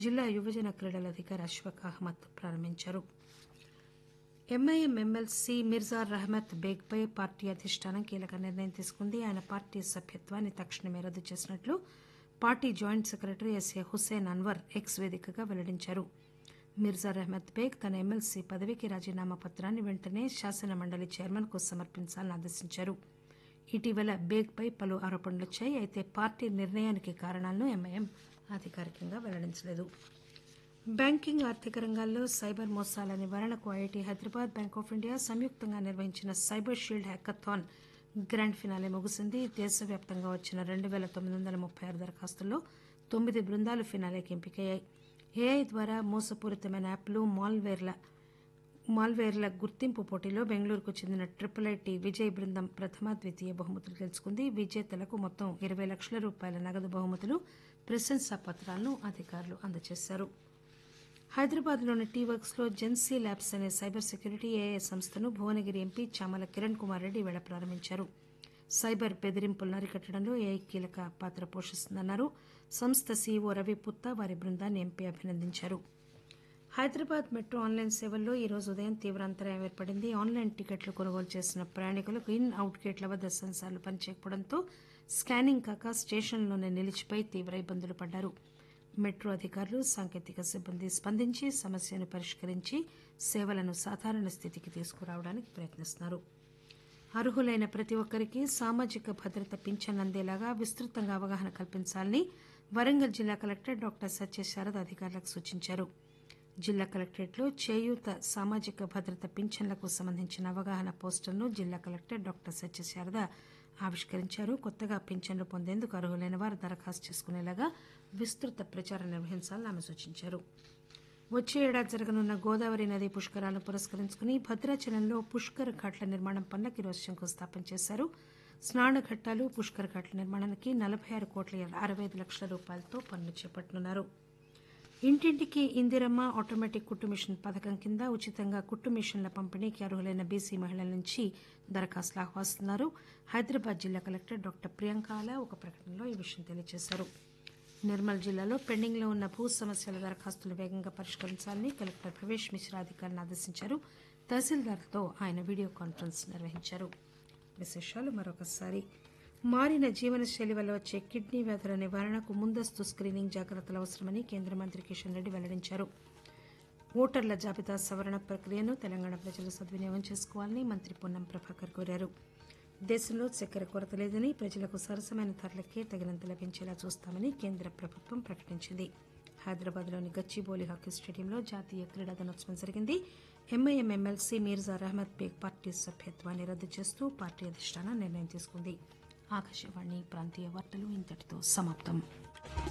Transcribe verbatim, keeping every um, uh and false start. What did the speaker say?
జిల్లా యువజన క్రీడల అధికారి అష్ఫాక్ అహ్మద్ ప్రారంభించారు. ఎంఐఎం ఎమ్మెల్సీ మిర్జా రహమత్ బేగ్ పై పార్టీ అధిష్టానం కీలక నిర్ణయం తీసుకుంది. ఆయన పార్టీ సభ్యత్వాన్ని తక్షణమే రద్దు చేసినట్లు party joint secretary SA Hussain Anwar X వేదికగా వెల్లడించారు. మిర్జా రహమత్ బేగ్ తన ఎమ్మెల్సీ పదవికి రాజీనామా పత్రాన్ని వెంటనే శాసన మండలి చైర్మన్ కు సమర్పించాలని ఆదేశించారు. ఇటీవల బేగ్ పై పలు ఆరోపణలొచ్చాయి. అయితే పార్టీ నిర్ణయానికి కారణాలను ఎంఐఎం అధికారికంగా వెల్లడించలేదు. బ్యాంకింగ్ ఆర్థిక రంగాల్లో సైబర్ మోసాల నివారణకు IIT Hyderabad, bank of India సంయుక్తంగా నిర్వహించిన cyber shield hackathon grand finale ముగిసింది. దేశవ్యాప్తంగా వచ్చిన రెండు పేల తొమ్మిది వందల ముప్పై ఆరు దరఖాస్తుల్లో తొమ్మిది బృందాలు ఫినాలేకి ఎంపికయ్యాయి. ఏఐ ద్వారా మోసపూరితమైన యాప్లు, మాల్వేర్ల మాల్వేర్ల గుర్తింపు పోటీలో బెంగళూరుకు చెందిన ట్రిపుల్ ఐటీ విజయ్ బృందం ప్రథమ, ద్వితీయ బహుమతులు గెలుచుకుంది. విజేతలకు మొత్తం ఇరవై లక్షల రూపాయల నగదు బహుమతులు, ప్రశంసా పత్రాలను అధికారులు అందజేశారు. హైదరాబాద్లోని టీ వర్క్స్ లో జెన్సీ ల్యాబ్స్ అనే సైబర్ సెక్యూరిటీ ఏఐ సంస్థను భువనగిరి ఎంపీ చామల కిరణ్ కుమార్ రెడ్డి ఈవేళ ప్రారంభించారు. సైబర్ బెదిరింపులను అరికట్టడంలో ఏఐ కీలక పాత్ర పోషిస్తుందన్నారు. సంస్థ సీఈఓ రవి పుత్తా వారి బృందాన్ని ఎంపీ అభినందించారు. హైదరాబాద్ మెట్రో ఆన్లైన్ సేవల్లో ఈ రోజు ఉదయం తీవ్ర అంతరాయం ఏర్పడింది. ఆన్లైన్ టికెట్లు కొనుగోలు చేసిన ప్రయాణికులకు ఇన్, అవుట్ గేట్ల వద్ద సెన్సార్లు పనిచేయకపోవడంతో స్కానింగ్ కాక స్టేషన్లోనే నిలిచిపోయి తీవ్ర ఇబ్బందులు పడ్డారు. మెట్రో అధికారులు, సాంకేతిక సిబ్బంది స్పందించి సమస్యను పరిష్కరించి సేవలను సాధారణ స్థితికి తీసుకురావడానికి ప్రయత్నిస్తున్నారు. అర్హులైన ప్రతి ఒక్కరికి సామాజిక భద్రత పింఛన్ అందేలాగా విస్తృతంగా అవగాహన కల్పించాలని వరంగల్ జిల్లా కలెక్టర్ డాక్టర్ సత్యశారద అధికారులకు సూచించారు. జిల్లా కలెక్టరేట్లో చేయూత సామాజిక భద్రత పింఛన్లకు సంబంధించిన అవగాహన పోస్టర్ను జిల్లా కలెక్టర్ డాక్టర్ సత్యశారద ఆవిష్కరించారు. కొత్తగా పింఛన్లు పొందేందుకు అర్హులైన వారు దరఖాస్తు చేసుకునేలాగా విస్తృత ప్రచారం నిర్వహించాలని ఆమె సూచించారు. వచ్చే ఏడాది జరగనున్న గోదావరి నది పుష్కరాలను పురస్కరించుకుని భద్రాచలంలో పుష్కర్ ఘాట్ల నిర్మాణం పనులకు ఈరోజు శంకుస్థాపన చేశారు. స్నాన ఘట్టాలు, పుష్కర్ ఘాట్ల నిర్మాణానికి నలభై ఆరు కోట్ల అరవై ఐదు లక్షల రూపాయలతో పనులు చేపట్టనున్నారు. ఇంటింటికి ఇందిరమ్మ ఆటోమేటిక్ కుట్టు మిషన్ పథకం కింద ఉచితంగా కుట్టు మిషన్ల పంపిణీకి అర్హులైన బీసీ మహిళల నుంచి దరఖాస్తులు ఆహ్వానిస్తున్నారు. హైదరాబాద్ జిల్లా కలెక్టర్ డాక్టర్ ప్రియాంక ఆలా ఒక ప్రకటనలో ఈ విషయం తెలియజేశారు. నిర్మల్ జిల్లాలో పెండింగ్ లో ఉన్న భూ సమస్యల దరఖాస్తులు వేగంగా పరిష్కరించాలని కలెక్టర్ భవేష్ మిశ్రా అధికారులను ఆదేశించారు. తహసీల్దార్తో ఆయన వీడియో కాన్ఫరెన్స్ నిర్వహించారు. విశేషాలు మరొకసారి. మారిన జీవనశైలి వల్ల వచ్చే కిడ్నీ వ్యాధుల నివారణకు ముందస్తు స్క్రీనింగ్ జాగ్రత్తలు అవసరమని కేంద్ర మంత్రి కిషన్ రెడ్డి వెల్లడించారు. ఓటర్ల జాబితా సవరణ ప్రక్రియను తెలంగాణ ప్రజలు సద్వినియోగం చేసుకోవాలని మంత్రి పొన్నం ప్రభాకర్ కోరారు. దేశంలో చక్కెర కొరత లేదని, ప్రజలకు సరసమైన ధరలకే తగినంత లభించేలా చూస్తామని కేంద్ర ప్రభుత్వం ప్రకటించింది. హైదరాబాద్లోని గచ్చిబౌలి హాకీ స్టేడియంలో జాతీయ క్రీడా దినోత్సవం జరిగింది. MIM MLC Mirza Rahmat Baig party సభ్యత్వాన్ని రద్దు చేస్తూ పార్టీ అధిష్టానం నిర్ణయం తీసుకుంది. ఆకాశవాణి ప్రాంతీయ వార్తలు ఇంతటితో సమాప్తం.